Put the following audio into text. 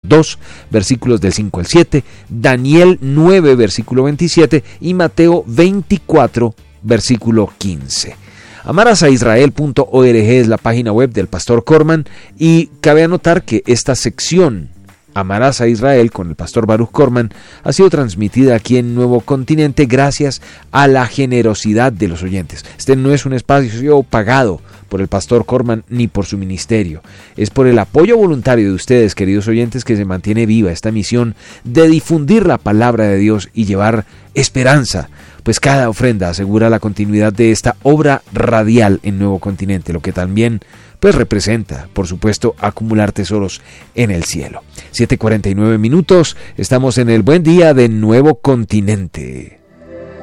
2, versículos del 5 al 7, Daniel 9, versículo 27 y Mateo 24, versículo 15. Amarasaisrael.org es la página web del Pastor Corman y cabe anotar que esta sección Amarás a Israel con el Pastor Baruch Corman ha sido transmitida aquí en Nuevo Continente gracias a la generosidad de los oyentes. Este no es un espacio pagado por el Pastor Corman ni por su ministerio. Es por el apoyo voluntario de ustedes, queridos oyentes, que se mantiene viva esta misión de difundir la palabra de Dios y llevar esperanza, pues cada ofrenda asegura la continuidad de esta obra radial en Nuevo Continente, lo que también pues representa, por supuesto, acumular tesoros en el cielo. 7:49 minutos, estamos en el buen día de Nuevo Continente.